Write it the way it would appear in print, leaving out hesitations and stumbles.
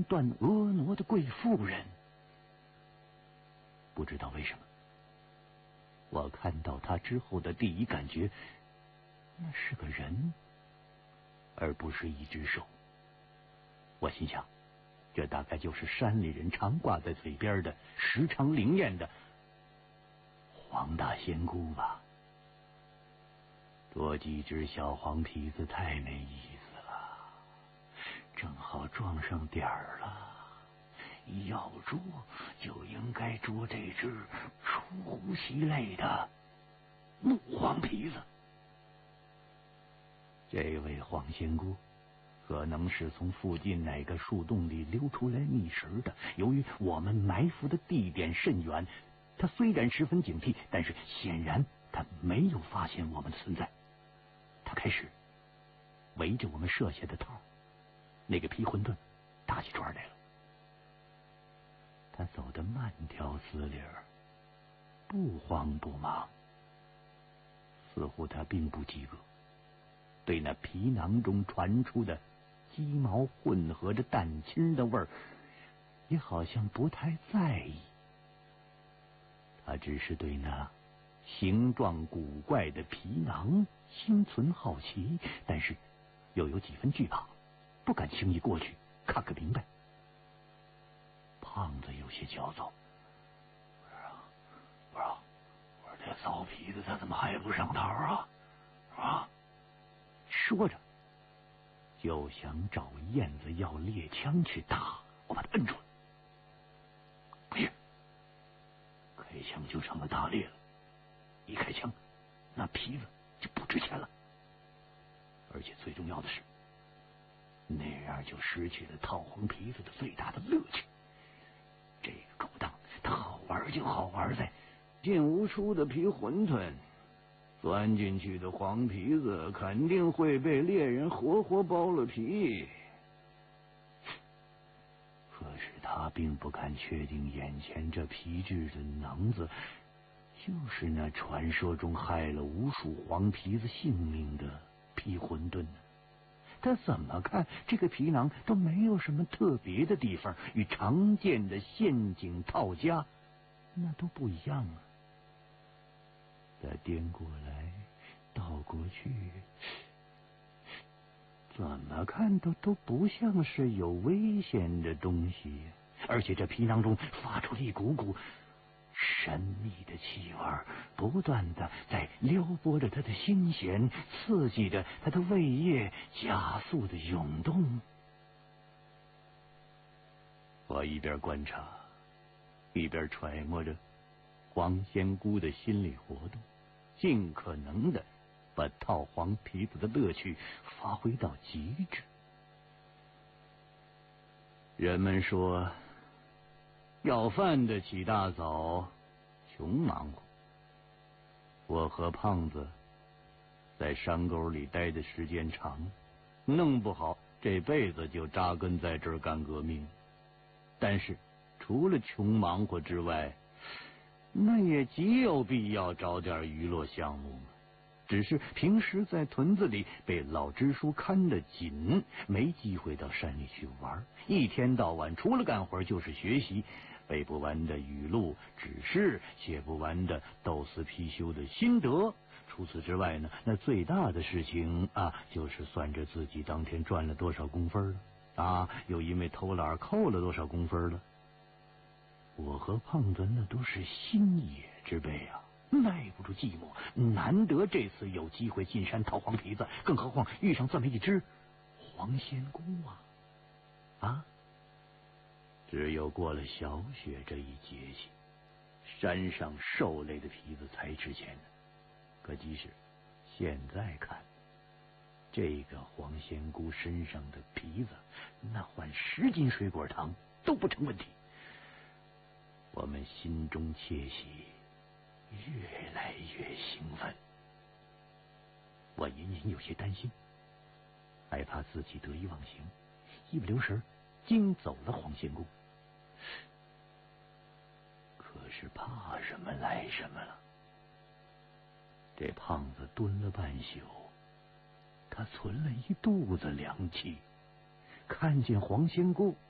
段婀娜的贵妇人。不知道为什么，我看到她之后的第一感觉，那是个人，而不是一只手。我心想，这大概就是山里人常挂在嘴边的、时常灵验的黄大仙姑吧。捉几只小黄皮子太没意思了，正好撞上点儿了。要捉就应该捉这只出乎其类的木黄皮子。这位黄仙姑可能是从附近哪个树洞里溜出来觅食的。由于我们埋伏的地点甚远，她虽然十分警惕，但是显然她没有发现我们的存在。她开始围着我们设下的套，那个皮馄饨打起转来了。他走得慢条斯理，不慌不忙，似乎他并不饥饿，对那皮囊中传出的鸡毛混合着蛋清的味儿也好像不太在意。他只是对那形状古怪的皮囊心存好奇，但是又有几分惧怕，不敢轻易过去看个明白。胖子有些焦躁，不是，我说这骚皮子他怎么还不上套啊？说着就想找燕子要猎枪去打，我把他摁住了。不行，开枪就成了打猎了，一开枪那皮子就不值钱了，而且最重要的是，那样就失去了套黄皮子的最大的乐趣。这个勾当它好玩就好玩在进无出的皮馄饨，钻进去的黄皮子肯定会被猎人活活剥了皮。可是他并不敢确定眼前这皮质的囊子就是那传说中害了无数黄皮子性命的皮馄饨呢。他怎么看这个皮囊都没有什么特别的地方，与常见的陷阱套夹那都不一样啊。他颠过来倒过去，怎么看都不像是有危险的东西，而且这皮囊中发出了一股股神秘的气味，不断的在撩拨着他的心弦，刺激着他的胃液加速的涌动。我一边观察，一边揣摩着黄仙姑的心理活动，尽可能的把套黄皮子的乐趣发挥到极致。人们说，要饭的起大早，穷忙活。我和胖子在山沟里待的时间长，弄不好这辈子就扎根在这儿干革命。但是除了穷忙活之外，那也极有必要找点娱乐项目嘛。只是平时在屯子里被老支书看得紧，没机会到山里去玩，一天到晚除了干活就是学习，背不完的语录指示，写不完的斗私批修的心得。除此之外呢，那最大的事情就是算着自己当天赚了多少工分了又因为偷懒扣了多少工分了。我和胖子那都是新野之辈啊，耐不住寂寞，难得这次有机会进山套黄皮子，更何况遇上这么一只黄仙姑只有过了小雪这一节气，山上兽类的皮子才值钱呢。可即使现在看，这个黄仙姑身上的皮子，那换10斤水果糖都不成问题。我们心中窃喜，越来越兴奋。我隐隐有些担心，害怕自己得意忘形，一不留神惊走了黄仙姑。可是怕什么来什么了。这胖子蹲了半宿，他存了一肚子凉气，看见黄仙姑